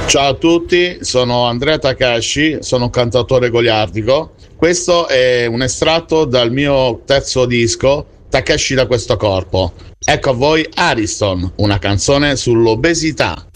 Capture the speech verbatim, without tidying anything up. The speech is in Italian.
Ciao a tutti, sono Andrea Takashi, sono un cantautore goliardico. Questo è un estratto dal mio terzo disco, Takashi da questo corpo. Ecco a voi Ariston, una canzone sull'obesità.